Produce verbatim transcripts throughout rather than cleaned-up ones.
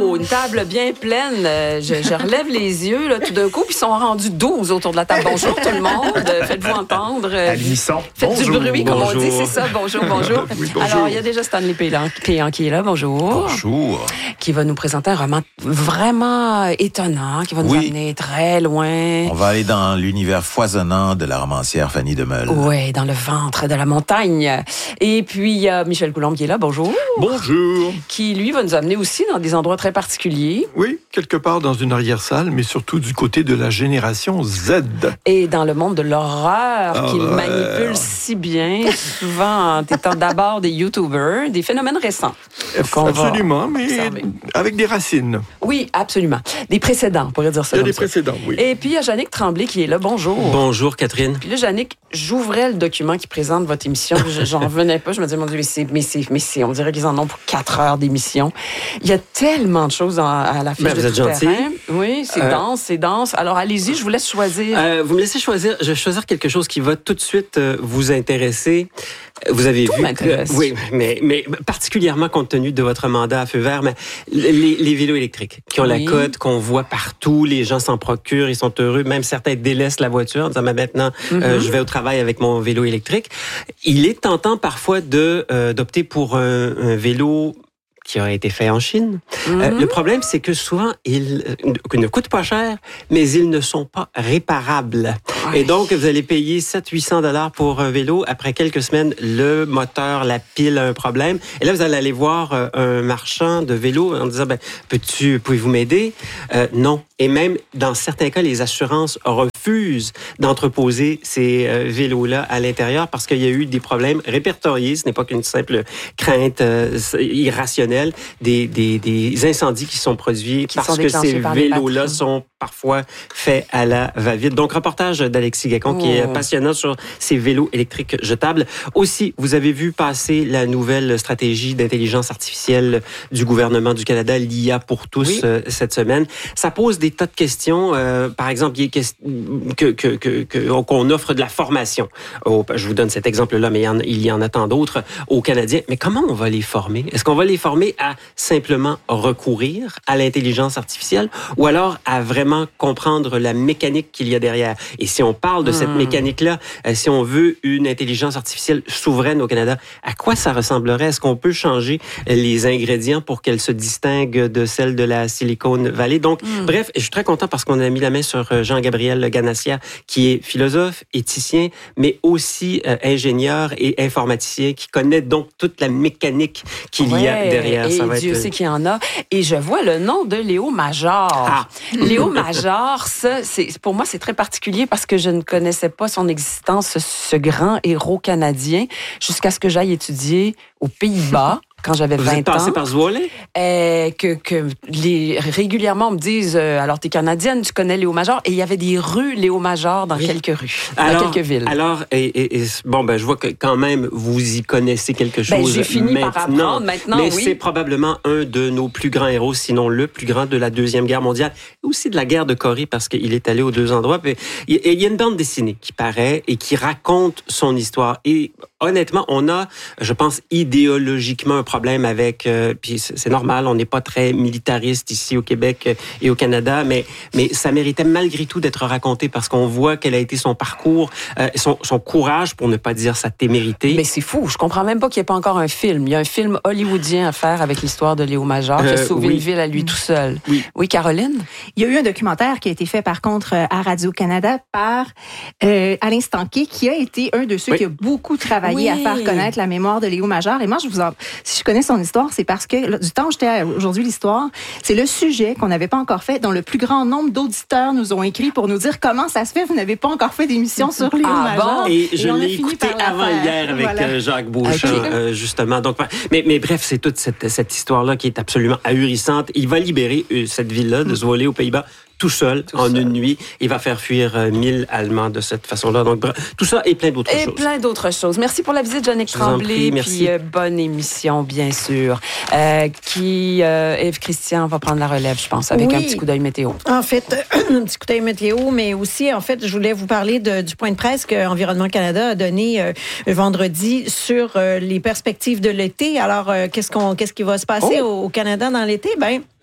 Oh, une table bien pleine. Euh, je, je relève les yeux là, tout d'un coup, puis ils sont rendus douze autour de la table. Bonjour tout le monde. Faites-vous entendre. À l'unisson. Faites Bonjour. du bruit, comme Bonjour. on dit, c'est ça. Bonjour, bonjour. Oui, bonjour. Alors, il y a déjà Stanley Cléant qui est là. Bonjour. Bonjour. Qui va nous présenter un roman vraiment étonnant, qui va nous Oui. amener très loin. On va aller dans l'univers foisonnant de la romancière Fanny Demeule. Oui, dans le ventre de la montagne. Et puis, il y a Michel Coulombe qui est là. Bonjour. Bonjour. Qui, lui, va nous amener aussi dans des endroits très particuliers. Oui, quelque part dans une arrière-salle, mais surtout du côté de la génération Z. Et dans le monde de l'horreur, qu'il Horreur. manipule si bien, souvent en étant d'abord des YouTubers, des phénomènes récents. qu'on va Absolument, mais observer. avec des racines. Oui, absolument. Des précédents, on pourrait dire ça Il y a comme des ça. précédents, oui. Et puis, il y a Jannick Tremblay qui est là. Bonjour. Bonjour, Catherine. Puis là, Jannick, j'ouvrais le document qui présente votre émission. Je- J'en revenais pas. Je me disais, mon Dieu, mais c'est, mais c'est, mais c'est, on dirait qu'ils en ont pour quatre heures d'émission. Il y a tellement de choses en- à la fiche Ben, de vous êtes tout gentil. terrain. Oui, c'est Euh, dense, c'est dense. Alors, allez-y, je vous laisse choisir. Euh, vous me laissez choisir. Je vais choisir quelque chose qui va tout de suite euh, vous intéresser. Vous avez Tout vu m'intéresse. que, oui, mais, mais particulièrement compte tenu de votre mandat à feu vert, mais les, les vélos électriques qui ont Oui. la cote, qu'on voit partout, les gens s'en procurent, ils sont heureux, même certains délaissent la voiture en disant, mais maintenant, euh, je vais au travail avec mon vélo électrique. Il est tentant parfois de euh, d'opter pour un, un vélo qui a été fait en Chine. Mhm. Euh, le problème, c'est que souvent, ils euh, ne coûtent pas cher, mais ils ne sont pas réparables. Ouais. Et donc, vous allez payer sept cents à huit cents dollars pour un vélo. Après quelques semaines, le moteur, la pile a un problème. Et là, vous allez aller voir euh, un marchand de vélo en disant, ben, peux-tu, pouvez-vous m'aider? Euh, non. Et même, dans certains cas, les assurances refusent d'entreposer ces euh, vélos-là à l'intérieur parce qu'il y a eu des problèmes répertoriés. Ce n'est pas qu'une simple crainte euh, irrationnelle. Des, des, des incendies qui sont produits Qui parce sont que déclenchés ces par les vélos-là batteries. sont parfois faits à la va-vite. Donc, reportage d'Alexis Gacon qui est Oh. passionnant sur ces vélos électriques jetables. Aussi, vous avez vu passer la nouvelle stratégie d'intelligence artificielle du gouvernement du Canada, l'I A pour tous, Oui. euh, cette semaine. Ça pose des tas de questions. Euh, par exemple, il est question que, que, que, que- qu'on offre de la formation. Au- je vous donne cet exemple-là, mais il y en, il y en a tant d'autres aux Canadiens. Mais comment on va les former? Est-ce qu'on va les former à simplement recourir à l'intelligence artificielle ou alors à vraiment comprendre la mécanique qu'il y a derrière? Et si on parle de cette Hmm. mécanique-là, euh, si on veut une intelligence artificielle souveraine au Canada, à quoi ça ressemblerait? Est-ce qu'on peut changer les ingrédients pour qu'elle se distingue de celle de la Silicon Valley? Donc, Hmm. bref, je suis très content parce qu'on a mis la main sur euh, Jean-Gabriel Ganassia, qui est philosophe, éthicien, mais aussi euh, ingénieur et informaticien, qui connaît donc toute la mécanique qu'il y a Ouais, derrière. Et Ça va Dieu être... sait qu'il y en a. Et je vois le nom de Léo Major. Ah. Léo Major, ça, c'est, pour moi, c'est très particulier parce que je ne connaissais pas son existence, ce, ce grand héros canadien, jusqu'à ce que j'aille étudier aux Pays-Bas. Quand j'avais Vous vingt êtes passé ans, par Zwolle? euh, que, que les, régulièrement on me dise euh, alors t'es canadienne, tu connais Léo Major, et il y avait des rues Léo Major dans Oui. quelques rues, Alors, dans quelques villes. Alors, et, et, et, bon, ben, je vois que quand même, vous y connaissez quelque chose. Ben, j'ai fini par maintenant, apprendre maintenant, mais oui. c'est probablement un de nos plus grands héros, sinon le plus grand de la Deuxième Guerre mondiale, et aussi de la guerre de Corée, parce qu'il est allé aux deux endroits. Puis, il y a- il y a une bande dessinée qui paraît et qui raconte son histoire. Et honnêtement, on a, je pense, idéologiquement un problème avec, euh, puis c'est c'est normal, on n'est pas très militariste ici au Québec euh, et au Canada, mais, mais ça méritait malgré tout d'être raconté parce qu'on voit quel a été son parcours, euh, son, son courage, pour ne pas dire sa témérité. Mais c'est fou, je comprends même pas qu'il n'y ait pas encore un film. Il y a un film hollywoodien à faire avec l'histoire de Léo Major qui a Euh, sauvé oui. une ville à lui tout seul. Oui. Oui, Caroline? Il y a eu un documentaire qui a été fait, par contre, euh, à Radio-Canada par euh, Alain Stanquet, qui a été un de ceux Oui. qui a beaucoup travaillé Oui. à faire connaître la mémoire de Léo Major. Et moi, je vous en, si je connais son histoire, c'est parce que là, du temps où j'étais à aujourd'hui l'histoire, c'est le sujet qu'on n'avait pas encore fait, dont le plus grand nombre d'auditeurs nous ont écrit pour nous dire comment ça se fait, vous n'avez pas encore fait d'émission sur Léo Ah Major. bon? Et je on a l'ai fini écouté par la avant faire. hier avec Voilà. euh, Jacques Beauchamp, Ok. euh, justement. Donc, mais, mais bref, c'est toute cette, cette histoire-là qui est absolument ahurissante. Il va libérer euh, cette ville-là de Zwolle aux Pays-Bas tout seul, Tout en seul. une nuit. Il va faire fuir euh, mille Allemands de cette façon-là. Donc, bref, tout ça et plein d'autres Et choses. plein d'autres choses. Merci pour la visite, Jannick Je vous en Tremblay. prie, merci. Puis euh, bonne émission, bien sûr. Euh, qui, euh, Ève Christian va prendre la relève, je pense, avec Oui. un petit coup d'œil météo. En fait, un petit coup d'œil météo, mais aussi, en fait, je voulais vous parler de, du point de presse que Environnement Canada a donné euh, vendredi sur euh, les perspectives de l'été. Alors, euh, qu'est-ce qu'on, qu'est-ce qui va se passer Oh. au, au Canada dans l'été? Ben,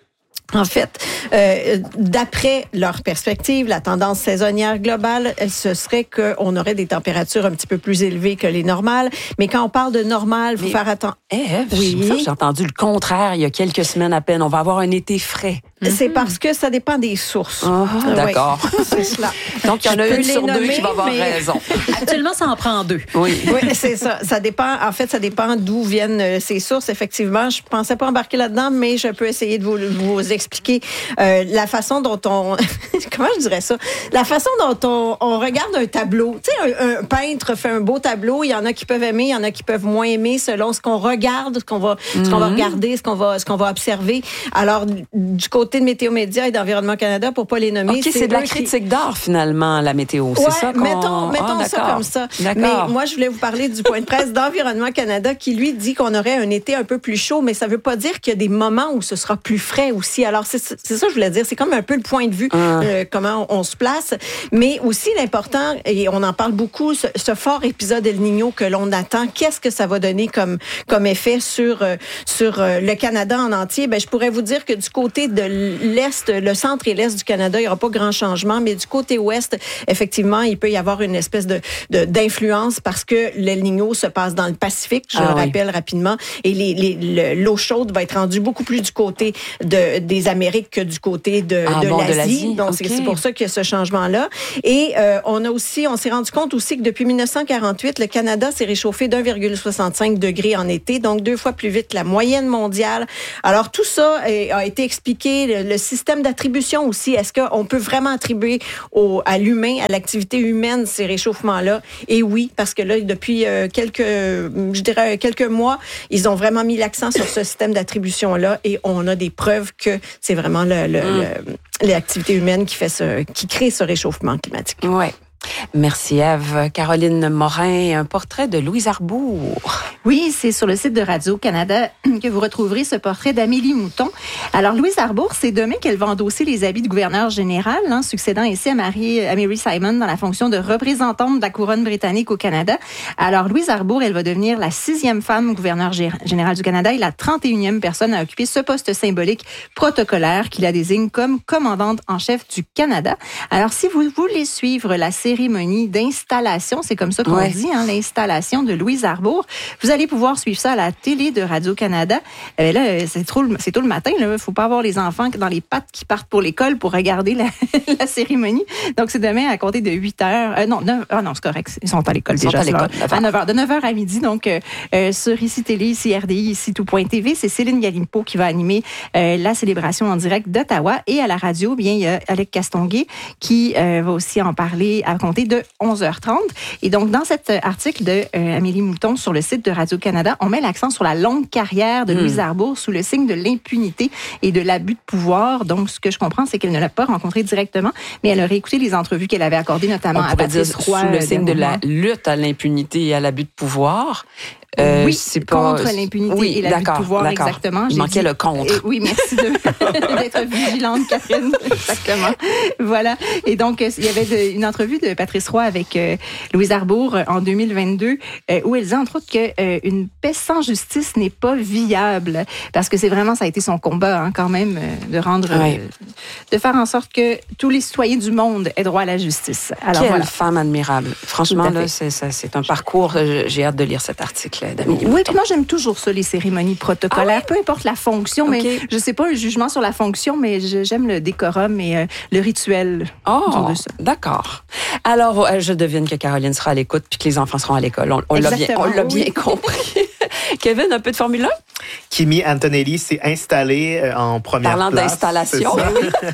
En fait, euh, d'après leur perspective, la tendance saisonnière globale, ce serait qu'on aurait des températures un petit peu plus élevées que les normales. Mais quand on parle de normal, il faut Mais, faire attention. Ève, Oui. j'ai entendu le contraire il y a quelques semaines à peine. On va avoir un été frais. C'est parce que ça dépend des sources. Ah, Euh, d'accord. oui, c'est cela. Donc, il y en Je a peux une les sur deux nommer, qui va avoir mais- raison. Actuellement, ça en prend deux. Oui. Oui, c'est ça. Ça dépend. En fait, ça dépend d'où viennent euh, ces sources. Effectivement, je pensais pas embarquer là-dedans, mais je peux essayer de vous, vous expliquer euh, la façon dont on... Comment je dirais ça? La façon dont on, on regarde un tableau. Tu sais, un, un peintre fait un beau tableau. Il y en a qui peuvent aimer, il y en a qui peuvent moins aimer selon ce qu'on regarde, ce qu'on va, ce qu'on va regarder, ce qu'on va, ce qu'on va observer. Alors, du côté de Météo Média et d'Environnement Canada, pour pas les nommer, OK, c'est de la eux qui- critique d'art, finalement, la météo. C'est Ouais, ça qu'on... mettons, mettons Ah, ça d'accord. comme ça. D'accord. Mais moi, je voulais vous parler du point de presse d'Environnement Canada qui, lui, dit qu'on aurait un été un peu plus chaud, mais ça veut pas dire qu'il y a des moments où ce sera plus frais aussi. Alors, c'est c'est ça que je voulais dire. C'est comme un peu le point de vue, Ah. euh, comment on, on se place. Mais aussi, l'important, et on en parle beaucoup, ce, ce fort épisode El Niño que l'on attend, qu'est-ce que ça va donner comme, comme effet sur, euh, sur euh, le Canada en entier? Ben, je pourrais vous dire que du côté de l'Est, le centre et l'Est du Canada, il n'y aura pas grand changement, mais du côté Ouest, effectivement, il peut y avoir une espèce de, de d'influence parce que l'El Niño se passe dans le Pacifique, je Ah le oui. rappelle rapidement, et les, les, le- l'eau chaude va être rendue beaucoup plus du côté de, des Amériques que du côté de, Ah de bon, de l'Asie. l'Asie, Donc, ok. c'est, c'est pour ça qu'il y a ce changement-là. Et euh, on a aussi, on s'est rendu compte aussi que depuis dix-neuf cent quarante-huit, le Canada s'est réchauffé d'un virgule soixante-cinq degrés en été, donc deux fois plus vite que la moyenne mondiale. Alors, tout ça est- a été expliqué. Le, le système d'attribution aussi, est-ce qu'on peut vraiment attribuer au, à l'humain, à l'activité humaine, ces réchauffements-là? Et oui, parce que là, depuis euh, quelques, je dirais quelques mois, ils ont vraiment mis l'accent sur ce système d'attribution-là et on a des preuves que c'est vraiment le, le, Mm. le- l'activité humaine qui fait ce, qui crée ce réchauffement climatique. Ouais. Merci, Ève. Caroline Morin, un portrait de Louise Arbour. Oui, c'est sur le site de Radio-Canada que vous retrouverez ce portrait d'Amélie Mouton. Alors, Louise Arbour, c'est demain qu'elle va endosser les habits de gouverneur général, hein, succédant ici à, Marie, à Mary Simon dans la fonction de représentante de la couronne britannique au Canada. Alors, Louise Arbour, elle va devenir la sixième femme gouverneur gé- général du Canada et la trente et unième personne à occuper ce poste symbolique protocolaire qui la désigne comme commandante en chef du Canada. Alors, si vous voulez suivre la cérémonie d'installation, c'est comme ça qu'on Ouais. dit, hein, l'installation de Louise Arbour, vous allez pouvoir suivre ça à la télé de Radio-Canada. Euh, là, euh, c'est trop, le- c'est tôt le matin. Il ne faut pas avoir les enfants dans les pattes qui partent pour l'école pour regarder la, la cérémonie. Donc, c'est demain à compter de huit heures. Euh, non, neuf, ah non, c'est correct. Ils sont à l'école Ils sont déjà. à l'école, c'est à neuf heures. De neuf heures à midi. Donc, euh, euh, sur Ici Télé, Ici R D I, Ici Tout.T V, c'est Céline Galimpo qui va animer euh, la célébration en direct d'Ottawa. Et à la radio, bien, il y a Alec Castonguay qui euh, va aussi en parler à compter de onze heures trente. Et donc, dans cet article de euh, Amélie Mouton sur le site de Radio-Canada, on met l'accent sur la longue carrière de Mm. Louise Arbour sous le signe de l'impunité et de l'abus de pouvoir. Donc, ce que je comprends, c'est qu'elle ne l'a pas rencontré directement, mais elle aurait écouté les entrevues qu'elle avait accordées notamment On à pourrait dire Patrice Roy. sous le euh, signe de la dernièrement. lutte à l'impunité et à l'abus de pouvoir. Euh, oui, c'est pas- contre l'impunité Oui, et l'abus de d'accord, pouvoir, d'accord. exactement. Il J'ai manquait dit- le contre. Et oui, merci de- d'être vigilante, Catherine. Exactement. Voilà. Et donc, euh, il y avait de- une entrevue de Patrice Roy avec euh, Louise Arbour euh, en deux mille vingt-deux euh, où elle disait, entre autres, qu'une euh, une paix sans justice n'est pas viable. Parce que c'est vraiment, ça a été son combat, hein, quand même, euh, de rendre, euh, Ouais. de faire en sorte que tous les citoyens du monde aient droit à la justice. Alors, Quelle voilà. femme admirable. Franchement, Tout à là, fait. c'est, ça- c'est un parcours. euh, J'ai hâte de lire cet article d'Amélie Oui, Mouton. puis moi, j'aime toujours ça, les cérémonies protocolaires, peu importe la fonction, Ok. mais je sais pas un jugement sur la fonction, mais je- j'aime le décorum et euh, le rituel autour Oh, de ça. d'accord. Alors, euh, je devine que Caroline sera à l'écoute puis que les enfants seront à l'école. On, on l'a bien, Exactement, on l'a oui. bien compris. Kevin, un peu de Formule un? Kimi Antonelli s'est installé euh, en première Parlant place. d'installation. c'est ça.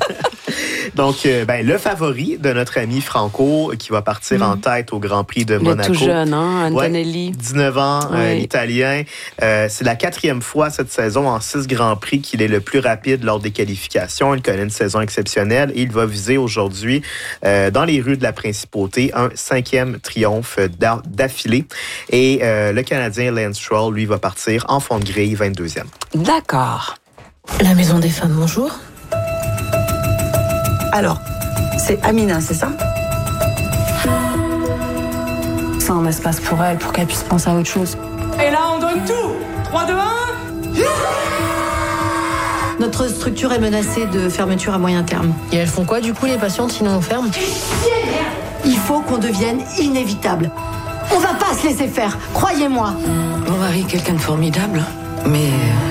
Donc, euh, ben, le favori de notre ami Franco qui va partir en tête au Grand Prix de Le Monaco. tout jeune, hein, Ouais, Antonelli. dix-neuf ans, euh, Oui. l'Italien. Euh, c'est la quatrième fois cette saison en six Grands Prix qu'il est le plus rapide lors des qualifications. Il connaît une saison exceptionnelle et il va viser aujourd'hui, euh, dans les rues de la Principauté, un cinquième triomphe d'a- d'affilée. Et euh, le Canadien Lance Stroll, lui, va partir en fond de grille, vingt-deuxième. D'accord. La Maison des Femmes, bonjour. Alors, c'est Amina, c'est ça? C'est un espace pour elle, pour qu'elle puisse penser à autre chose. Et là, on donne tout. trois, deux, un. Notre structure est menacée de fermeture à moyen terme. Et elles font quoi du coup les patientes sinon on ferme? Il faut qu'on devienne inévitable. On va pas se laisser faire, croyez-moi. Mon mari est quelqu'un de formidable, mais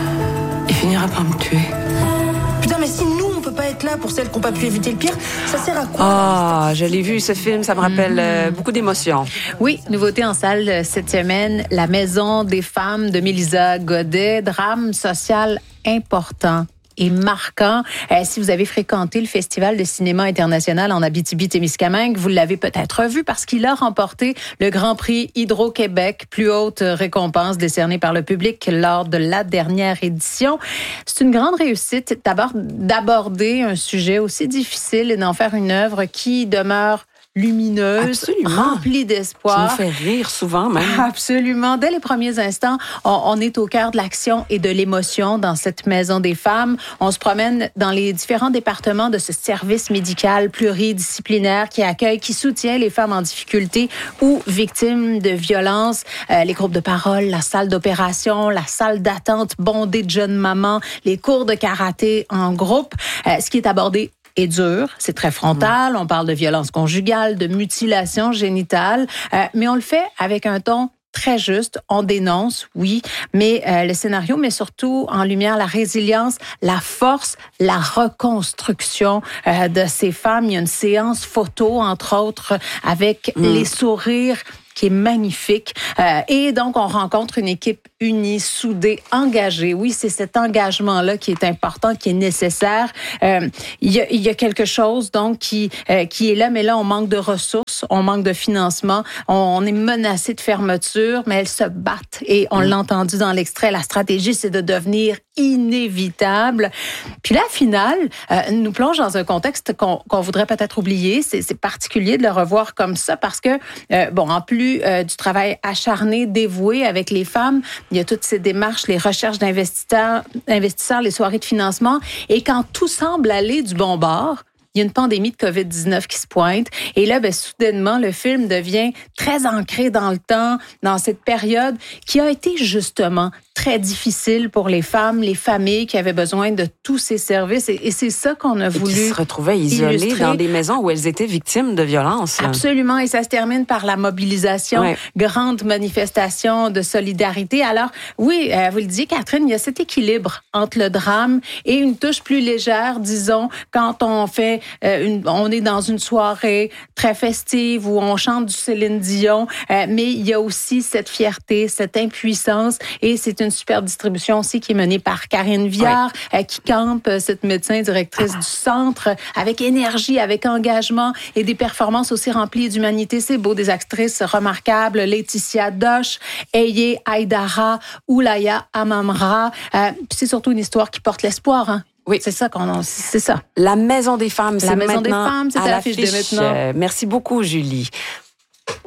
il finira par me tuer. Putain, mais si nous on peut pas être là pour celles qui n'ont pas pu éviter le pire, ça sert à quoi? Ah, je l'ai vu ce film, ça me rappelle euh, beaucoup d'émotions. Oui, nouveauté en salle cette semaine, La Maison des femmes de Mélisa Godet, drame social important et marquant. Euh, si vous avez fréquenté le Festival de cinéma international en Abitibi-Témiscamingue, vous l'avez peut-être vu parce qu'il a remporté le Grand Prix Hydro-Québec, plus haute récompense décernée par le public lors de la dernière édition. C'est une grande réussite d'abord d'aborder un sujet aussi difficile et d'en faire une œuvre qui demeure lumineuse, Absolument. remplie d'espoir. Qui nous fait rire souvent même. Absolument. Dès les premiers instants, on, on est au cœur de l'action et de l'émotion dans cette maison des femmes. On se promène dans les différents départements de ce service médical pluridisciplinaire qui accueille, qui soutient les femmes en difficulté ou victimes de violences. Euh, les groupes de parole, la salle d'opération, la salle d'attente bondée de jeunes mamans, les cours de karaté en groupe. Euh, ce qui est abordé est dur, c'est très frontal, on parle de violence conjugale, de mutilation génitale, euh, mais on le fait avec un ton très juste, on dénonce, oui, mais euh, le scénario met surtout en lumière la résilience, la force, la reconstruction euh, de ces femmes. Il y a une séance photo, entre autres, avec mm. les sourires qui est magnifique. Euh, et donc, on rencontre une équipe unie, soudée, engagée. Oui, c'est cet engagement-là qui est important, qui est nécessaire. Euh, il y a, il y a quelque chose, donc, qui, euh, qui est là, mais là, on manque de ressources, on manque de financement, on, on est menacé de fermeture, mais elles se battent. Et on mmh. l'a entendu dans l'extrait, la stratégie, c'est de devenir inévitable. Puis la finale euh, nous plonge dans un contexte qu'on, qu'on voudrait peut-être oublier. C'est, c'est particulier de le revoir comme ça parce que, euh, bon, en plus euh, du travail acharné, dévoué avec les femmes, il y a toutes ces démarches, les recherches d'investisseurs, investisseurs, les soirées de financement. Et quand tout semble aller du bon bord, il y a une pandémie de covid dix-neuf qui se pointe. Et là, ben, soudainement, le film devient très ancré dans le temps, dans cette période qui a été justement très difficile pour les femmes, les familles qui avaient besoin de tous ces services. Et, et c'est ça qu'on a voulu et qui se retrouvaient isolées illustrer. Dans des maisons où elles étaient victimes de violences. Là. Absolument. Et ça se termine par la mobilisation, ouais. grande manifestation de solidarité. Alors, oui, euh, vous le disiez, Catherine, il y a cet équilibre entre le drame et une touche plus légère, disons, quand on fait, euh, une, on est dans une soirée très festive où on chante du Céline Dion, euh, mais il y a aussi cette fierté, cette impuissance, et c'est une super distribution aussi qui est menée par Karine Viard, ouais. euh, qui campe, cette médecin directrice ah. du centre, avec énergie, avec engagement et des performances aussi remplies d'humanité. C'est beau, des actrices remarquables, Laetitia Doche, Eye Aïdara, Oulaya Amamra. Euh, c'est surtout une histoire qui porte l'espoir, hein. Oui, c'est ça qu'on a, c'est ça. La Maison des femmes, La c'est Maison maintenant des femmes, c'est à à l'affiche de maintenant. Euh, merci beaucoup, Julie.